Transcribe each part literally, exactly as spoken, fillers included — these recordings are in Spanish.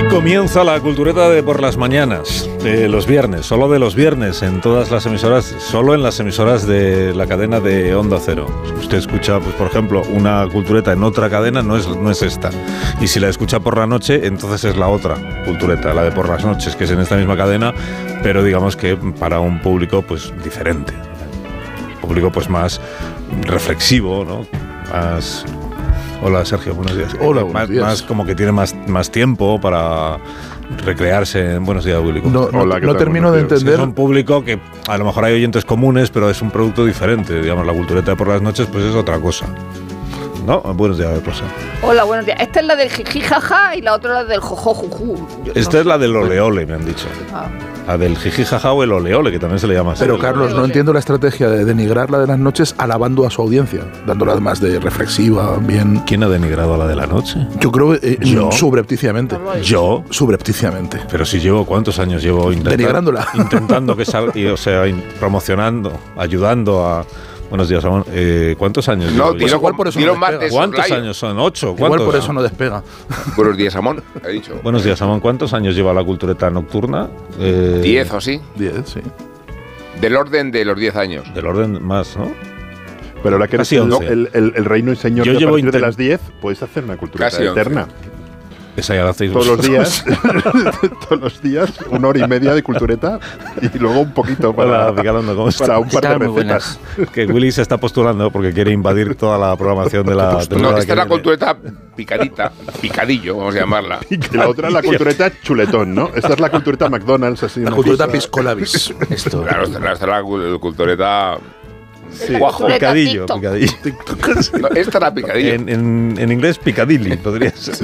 Comienza la cultureta de por las mañanas, de los viernes, solo de los viernes, en todas las emisoras, solo en las emisoras de la cadena de Onda Cero. Si usted escucha, pues, por ejemplo, una cultureta en otra cadena, no es, no es esta. Y si la escucha por la noche, entonces es la otra cultureta, la de por las noches, que es en esta misma cadena, pero digamos que para un público pues diferente. Un público pues más reflexivo, ¿no? Más... Hola, Sergio, buenos días. Hola, buenos más, días. Más como que tiene más, más tiempo para recrearse en Buenos Días, público. No, no, Hola, ¿qué no tal? termino de Buenos días. entender. Es un público que a lo mejor hay oyentes comunes, pero es un producto diferente. Digamos, la cultureta de por las noches pues es otra cosa. ¿No? Buenos días, Rosa. Hola, buenos días. Esta es la del jiji jaja y la otra la del jojo juju. Yo Esta no es la sé. del ole ole, me han dicho. Ah. La del jiji jaja o el ole ole, que también se le llama así. Pero Carlos, no entiendo la estrategia de denigrar la de las noches alabando a su audiencia, dándola además de reflexiva, bien. ¿Quién ha denigrado a la de la noche? Yo creo eh, ¿Yo? subrepticiamente. No lo he Yo. Subrepticiamente. Pero si llevo, ¿cuántos años llevo intentando, Denigrándola. intentando que salga, y, o sea, in- promocionando, ayudando a... Buenos días, Ramón. Eh, ¿Cuántos años No, llevo? dilo, yo? igual por eso dilo no más despega. de ¿Cuántos soslayo. años son? ¿Ocho? Igual ¿Cuántos? por eso no despega. Buenos días, Amón, he dicho. Buenos días, Ramón. ¿Cuántos años lleva la cultureta nocturna? Eh, Diez o así. Diez, sí. Del orden de los diez años. Del orden más, ¿no? Pero la que eres Casi el, once. el, el, el reino y señor Yo que a llevo partir de intent- las diez puedes hacer una cultura Casi once. eterna. Esa ya la hacéis Todos los vosotros. días, todos los días, una hora y media de cultureta y luego un poquito para, Hola, Picalondo, ¿cómo estás? para un par de tal? Muy recetas. Que Willy se está postulando porque quiere invadir toda la programación de la No, temporada esta que es la viene. cultureta picadita, picadillo, vamos a llamarla. Y la otra es la cultureta chuletón, ¿no? Esta es la cultureta McDonald's, así. La una cultureta cosa- piscolabis. Esto. Claro, esta esta es la cul- cultureta. Sí, Guajo. picadillo, TikTok. picadillo. No, esta era picadillo. En, en, en inglés, picadilly, podría ser.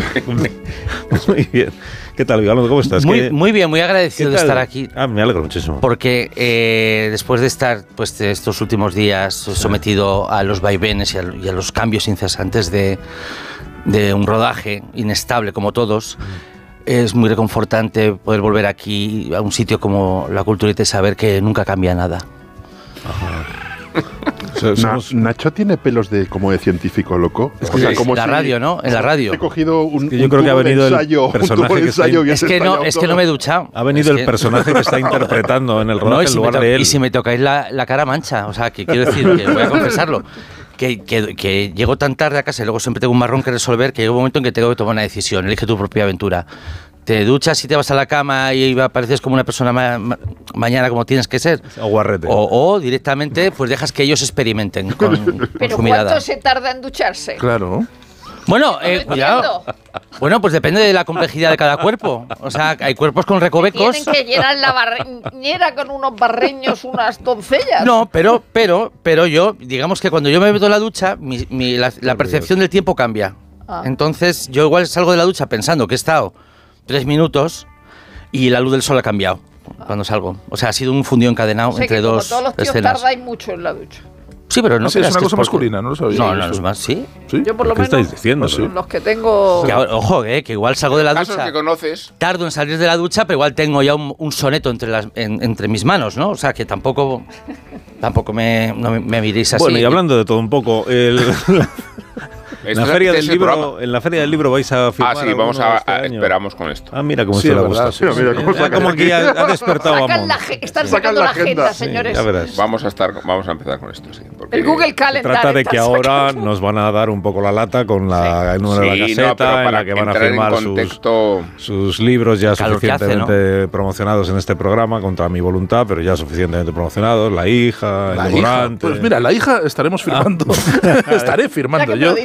Muy bien. ¿Qué tal, Vigalondo? ¿Cómo estás? Muy, ¿Qué- muy bien, muy qué agradecido de tal? estar aquí. Ah, me alegro muchísimo. Porque eh, después de estar pues, de estos últimos días sometido a los vaivenes y a, y a los cambios incesantes de, de un rodaje inestable como todos, es muy reconfortante poder volver aquí a un sitio como la Cultureta y saber que nunca cambia nada. O sea, Na- somos- Nacho tiene pelos de como de científico loco. Es que es la radio, ¿no? En la radio. He cogido un, que yo un creo que ha tubo de venido el ensayo, un personaje tubo de que está ensayo in- y Es has que no, estallado es que todo. no me he duchado. ha venido Es el que- personaje que está interpretando en el rodaje No, y en si, me lugar to- de él. y si me tocáis la, la cara mancha, o sea, que quiero decir, que voy a confesarlo, que, que, que llego tan tarde a casa y luego siempre tengo un marrón que resolver que llega un momento en que tengo que tomar una decisión, elige tu propia aventura. Te duchas y te vas a la cama y apareces como una persona ma- ma- mañana como tienes que ser. O guarrete. O, o directamente pues dejas que ellos experimenten con, con Pero su mirada. ¿cuánto se tarda en ducharse? Claro. Bueno, eh, No cuidado. entiendo. Bueno, pues depende de la complejidad de cada cuerpo. O sea, hay cuerpos con recovecos. Tienen que llenar la bañera con unos barreños, unas doncellas. No, pero, pero, pero yo, digamos que cuando yo me meto en la ducha, mi- mi- la, la percepción del tiempo cambia. Ah. Entonces, yo igual salgo de la ducha pensando que he estado tres minutos y la luz del sol ha cambiado cuando salgo. O sea, ha sido un fundido encadenado O sea entre que como dos todos los tíos escenas. tardáis mucho en la ducha. Sí, pero no Sí, es creas una que cosa porque- masculina, no lo sabía. No, no, no es más, sí. ¿Sí? Yo por lo ¿Qué menos estáis diciendo? sí. los que tengo... Que ahora- ojo, eh, que igual salgo de la Casos ducha. que conoces. Tardo en salir de la ducha, pero igual tengo ya un, un soneto entre, las, en- entre mis manos, ¿no? O sea, que tampoco, tampoco me, no me, me miréis así. Bueno, y hablando de todo un poco, el, en, Esto la es- feria este del es el libro, programa. en la Feria del Libro vais a firmar Ah, sí, vamos alguno a, este a- año. esperamos con esto. Ah, mira cómo Sí, se le es verdad, gusta. sí, mira cómo Ya saca como aquí. que ya ha despertado a Sacan Mon. la ge- están Sacan sacando la la agenda, agenda. Sí, señores. ya verás. Vamos a estar, vamos a empezar con esto, sí. porque- El Google Se Calendar. trata de están que ahora sacando. nos van a dar un poco la lata con la, el número de la Sí, caseta, no, pero en para la que van a entrar en firmar sus, contexto. sus libros ya Calor que hace, suficientemente promocionados en este programa, contra mi voluntad, pero ya suficientemente promocionados. La hija, La el hija. devorante. Pues mira, la hija estaremos firmando. Estaré firmando Ya que me yo. lo